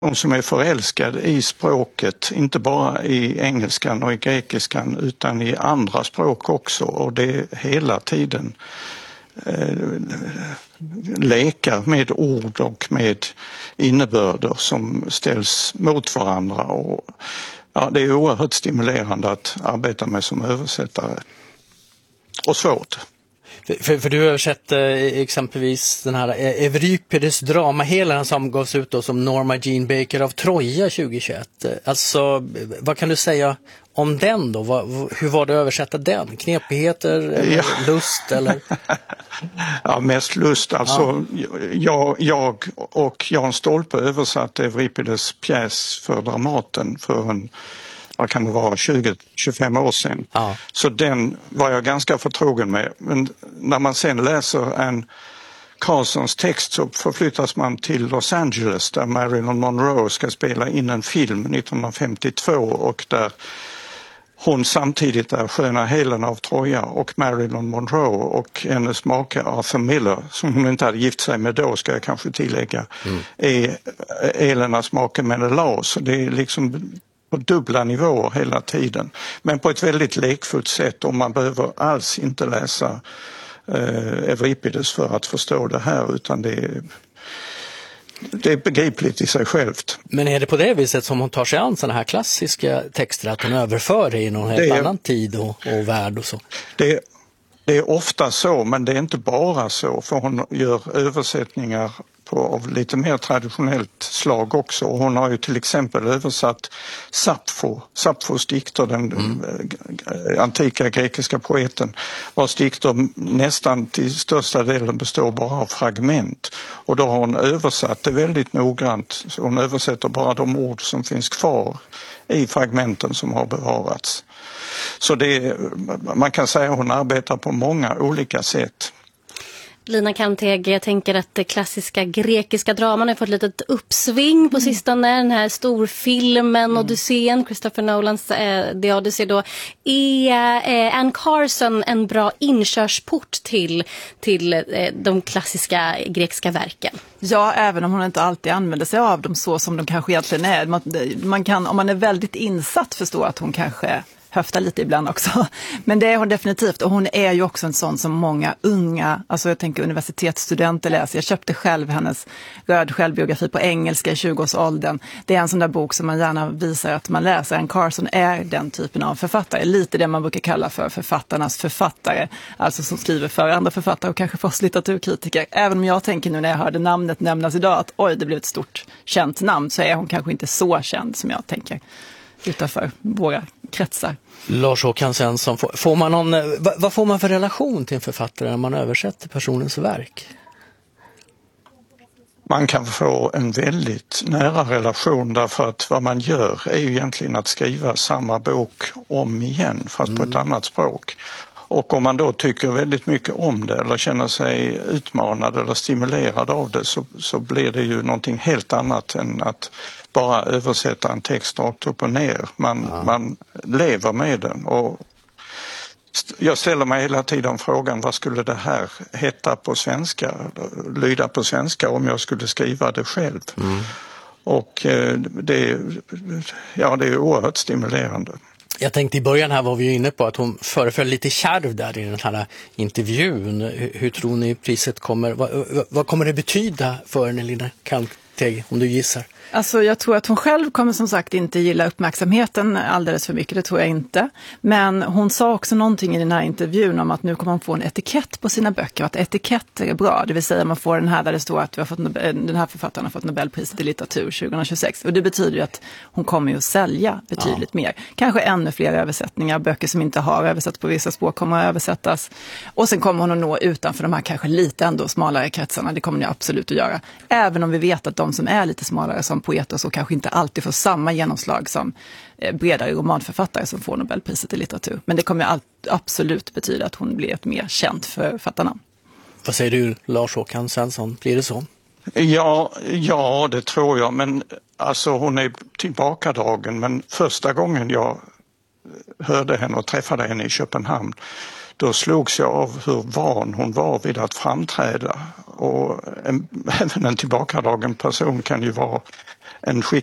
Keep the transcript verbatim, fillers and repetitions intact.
de som är förälskade i språket, inte bara i engelskan och i grekiskan utan i andra språk också, och det är hela tiden eh, lekar med ord och med innebörder som ställs mot varandra, och ja, det är oerhört stimulerande att arbeta med som översättare. Och svårt. För, för du har översatt eh, exempelvis den här Euripides drama, hela som gavs ut då som Norma Jean Baker av Troja tjugohundratjugoett. Alltså, vad kan du säga om den då? Vad, hur var det att översätta den? Knepigheter eller ja. lust? Eller? Ja, mest lust. Alltså, ja. jag, jag och Jan Stolpe översatte Euripides pjäs för Dramaten för en vad kan det vara, tjugo till tjugofem år sedan. Ja. Så den var jag ganska förtrogen med. Men när man sen läser en Carlsons text så förflyttas man till Los Angeles där Marilyn Monroe ska spela in en film nittonhundrafemtiotvå och där hon samtidigt är sköna Helen av Troja och Marilyn Monroe och hennes make Arthur Miller, som hon inte hade gift sig med då, ska jag kanske tillägga, mm. är Elenas make Menelaus. Det är liksom på dubbla nivåer hela tiden. Men på ett väldigt lekfullt sätt, och man behöver alls inte läsa eh, Euripides för att förstå det här, utan det är, det är begripligt i sig självt. Men är det på det viset som hon tar sig an sådana här klassiska texter, att hon överför det i någon helt är, annan tid och, och värld och så? Det, det är ofta så, men det är inte bara så, för hon gör översättningar på, av lite mer traditionellt slag också. Och hon har ju till exempel översatt Sappho, Sapphos dikter, den mm. antika grekiska poeten, vars dikter nästan till största delen består bara av fragment. Och då har hon översatt det väldigt noggrant. Så hon översätter bara de ord som finns kvar i fragmenten som har bevarats. Så det, man kan säga att hon arbetar på många olika sätt. Lina Kanteg, jag tänker att det klassiska grekiska draman har fått ett litet uppsving på sistone. Den här storfilmen, mm. Odysseen, Christopher Nolans eh, The Odyssey då. Är eh, Anne Carson en bra inkörsport till, till eh, de klassiska grekiska verken? Ja, även om hon inte alltid använder sig av dem så som de kanske egentligen är. Man, man kan, om man är väldigt insatt, förstå att hon kanske höfta lite ibland också. Men det är hon definitivt. Och hon är ju också en sån som många unga, alltså jag tänker universitetsstudenter läser. Jag köpte själv hennes Röd självbiografi på engelska i tjugoårsåldern. Det är en sån där bok som man gärna visar att man läser. Anne Carson är den typen av författare. Lite det man brukar kalla för författarnas författare. Alltså som skriver för andra författare och kanske för oss litteraturkritiker. Även om jag tänker nu när jag hörde namnet nämnas idag att oj, det blev ett stort känt namn, så är hon kanske inte så känd som jag tänker utanför våra kretsar. Lars-Håkan Svensson, får man någon, vad får man för relation till en författare när man översätter personens verk? Man kan få en väldigt nära relation, därför att vad man gör är ju egentligen att skriva samma bok om igen, fast mm. på ett annat språk. Och om man då tycker väldigt mycket om det eller känner sig utmanad eller stimulerad av det, så, så blir det ju någonting helt annat än att bara översätta en text rakt upp och ner. Man, ja. man lever med den. Och jag ställer mig hela tiden frågan, vad skulle det här heta på svenska, lyda på svenska om jag skulle skriva det själv? Mm. Och det, ja, det är oerhört stimulerande. Jag tänkte i början här var vi inne på att hon föreföll lite kärv där i den här intervjun. Hur, hur tror ni priset kommer, vad, vad kommer det betyda för henne, Lina Kanteg, om du gissar? Alltså jag tror att hon själv kommer som sagt inte gilla uppmärksamheten alldeles för mycket, det tror jag inte. Men hon sa också någonting i den här intervjun om att nu kommer hon få en etikett på sina böcker, att etiketter är bra. Det vill säga man får den här där det står att vi har fått, den här författaren har fått Nobelpriset i litteratur tjugohundratjugosex. Och det betyder ju att hon kommer ju att sälja betydligt ja. mer. Kanske ännu fler översättningar, böcker som inte har översatts på vissa språk kommer att översättas. Och sen kommer hon att nå utanför de här kanske lite ändå smalare kretsarna, det kommer ni absolut att göra. Även om vi vet att de som är lite smalare som poeter så kanske inte alltid får samma genomslag som eh, bredare romanförfattare som får Nobelpriset i litteratur. Men det kommer all, absolut betyda att hon blir ett mer känt författarnamn. Vad säger du, Lars-Håkan Svensson? Blir det så? Ja, ja, det tror jag. Men alltså hon är tillbakadragen. Men första gången jag hörde henne och träffade henne i Köpenhamn, då slogs jag av hur van hon var vid att framträda. Och en, även en tillbakadragen person kan ju vara en skick